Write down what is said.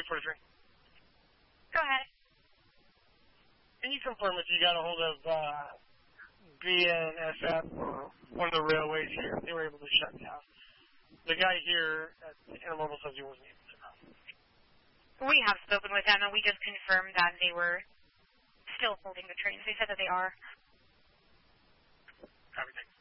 43. Go ahead. Can you confirm if you got a hold of BNSF or one of the railways here? They were able to shut down. The guy here at Intermodal says he wasn't able to. We have spoken with them, and we just confirmed that they were still holding the trains. They said that they are. Everything.